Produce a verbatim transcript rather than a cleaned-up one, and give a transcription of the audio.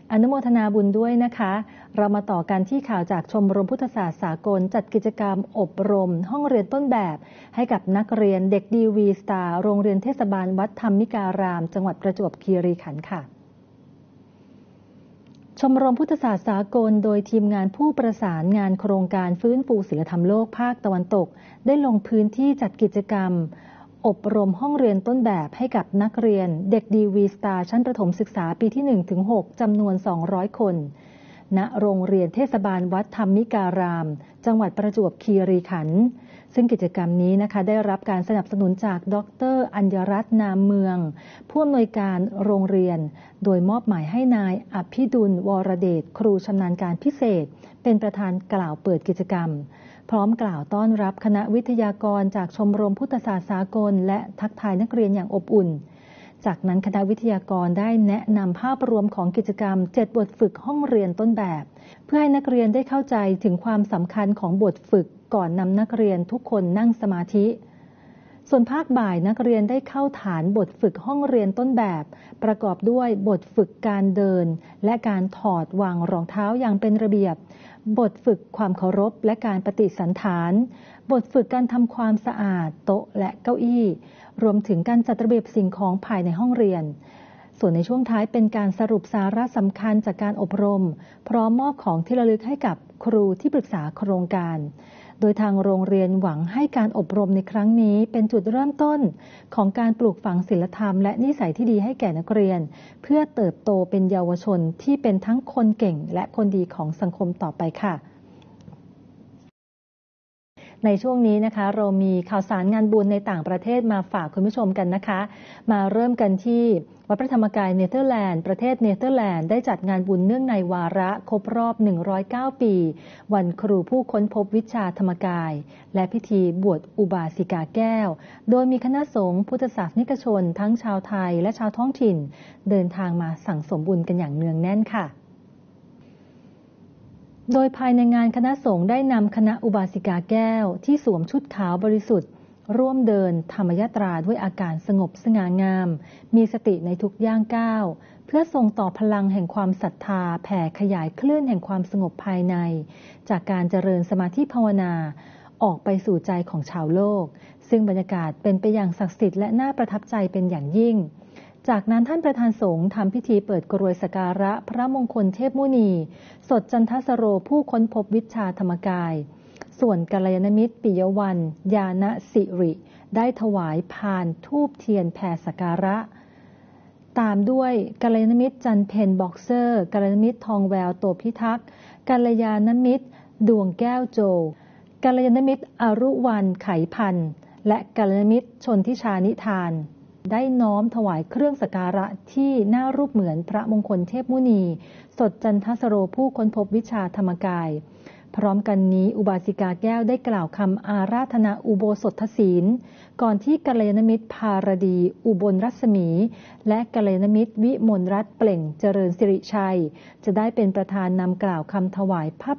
อนุโมทนาบุญด้วยนะคะเรามาต่อกันที่ข่าวจากชมรมพุทธศาสตร์สากลจัดกิจกรรมอบรมห้องเรียนต้นแบบให้กับนักเรียนเด็กดีวีสตาร์โรงเรียนเทศบาลวัดธรรมิการามจังหวัดประจวบคีรีขันธ์ค่ะชมรมพุทธศาสตร์สากลโดยทีมงานผู้ประสานงานโครงการฟื้นฟูศีลธรรมโลกภาคตะวันตกได้ลงพื้นที่จัดกิจกรรมอบรมห้องเรียนต้นแบบให้กับนักเรียนเด็กดีวีสตาร์ชั้นประถมศึกษาปีที่ หนึ่งถึงหก จำนวน สองร้อย คนณโรงเรียนเทศบาลวัดธรรมิการามจังหวัดประจวบคีรีขันธ์ซึ่งกิจกรรมนี้นะคะได้รับการสนับสนุนจากดร.อัญญรัตน์นามเมืองผู้อำนวยการโรงเรียนโดยมอบหมายให้นายอภิดุลวรเดชครูชำนาญการพิเศษเป็นประธานกล่าวเปิดกิจกรรมพร้อมกล่าวต้อนรับคณะวิทยากรจากชมรมพุทธศาสตร์สากลและทักทายนักเรียนอย่างอบอุ่นจากนั้นคณะวิทยากรได้แนะนำภาพรวมของกิจกรรมเจ็ดบทฝึกห้องเรียนต้นแบบเพื่อให้นักเรียนได้เข้าใจถึงความสำคัญของบทฝึกก่อนนำนักเรียนทุกคนนั่งสมาธิส่วนภาคบ่ายนักเรียนได้เข้าฐานบทฝึกห้องเรียนต้นแบบประกอบด้วยบทฝึกการเดินและการถอดวางรองเท้าอย่างเป็นระเบียบบทฝึกความเคารพและการปฏิสันถานบทฝึกการทำความสะอาดโต๊ะและเก้าอี้รวมถึงการจัดระเบียบสิ่งของภายในห้องเรียนส่วนในช่วงท้ายเป็นการสรุปสาระสำคัญจากการอบรมพร้อมมอบของที่ระลึกให้กับครูที่ปรึกษาโครงการโดยทางโรงเรียนหวังให้การอบรมในครั้งนี้เป็นจุดเริ่มต้นของการปลูกฝังศีลธรรมและนิสัยที่ดีให้แก่นักเรียนเพื่อเติบโตเป็นเยาวชนที่เป็นทั้งคนเก่งและคนดีของสังคมต่อไปค่ะในช่วงนี้นะคะเรามีข่าวสารงานบุญในต่างประเทศมาฝากคุณผู้ชมกันนะคะมาเริ่มกันที่วัดพระธรรมกายเนเธอร์แลนด์ประเทศเนเธอร์แลนด์ได้จัดงานบุญเนื่องในวาระครบรอบหนึ่งร้อยเก้าปีวันครูผู้ค้นพบวิชาธรรมกายและพิธีบวชอุบาสิกาแก้วโดยมีคณะสงฆ์พุทธศาสนิกชนทั้งชาวไทยและชาวท้องถิ่นเดินทางมาสั่งสมบุญกันอย่างเนืองแน่นค่ะโดยภายในงานคณะสงฆ์ได้นำคณะอุบาสิกาแก้วที่สวมชุดขาวบริสุทธิ์ร่วมเดินธรรมยาตราด้วยอาการสงบสง่างามมีสติในทุกย่างก้าวเพื่อส่งต่อพลังแห่งความศรัทธาแผ่ขยายคลื่นแห่งความสงบภายในจากการเจริญสมาธิภาวนาออกไปสู่ใจของชาวโลกซึ่งบรรยากาศเป็นไปอย่างศักดิ์สิทธิ์และน่าประทับใจเป็นอย่างยิ่งจากนั้นท่านประธานสงฆ์ทำพิธีเปิดกรวยสักการะพระมงคลเทพมุนีสดจันทสโรผู้ค้นพบวิชาธรรมกายส่วนกัลยาณมิตรปิยวรรณญาณสิริได้ถวายพานธูปเทียนแผ่สักการะตามด้วยกัลยาณมิตรจันเพนบ็อกเซอร์กัลยาณมิตรทองแววโตพิทักษ์กัลยาณมิตรดวงแก้วโจกัลยาณมิตรอรุวรรณไขพันธ์และกัลยาณมิตรชนทิชานิทานได้น้อมถวายเครื่องสักการะที่หน้ารูปเหมือนพระมงคลเทพมุนีสดจันทสโรผู้ค้นพบวิชาธรรมกายพร้อมกันนี้อุบาสิกาแก้วได้กล่าวคำอาราธนาอุโบสถศีลก่อนที่กัลยาณมิตรภารดีอุบลรัศมีและกัลยาณมิตรวิมลรัตน์เปล่งเจริญสิริชัยจะได้เป็นประธานนำกล่าวคำถวายพระ